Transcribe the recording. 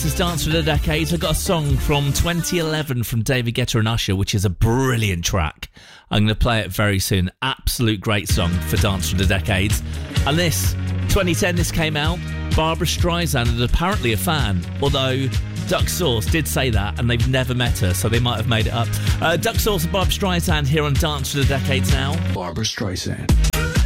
This is Dance for the Decades. I've got a song from 2011 from David Guetta and Usher, which is a brilliant track. I'm going to play it very soon. Absolute great song for Dance for the Decades. And this, 2010, this came out. Barbra Streisand is apparently a fan, although Duck Sauce did say that, and they've never met her, so they might have made it up. Duck Sauce and Barbra Streisand here on Dance for the Decades now. Barbra Streisand.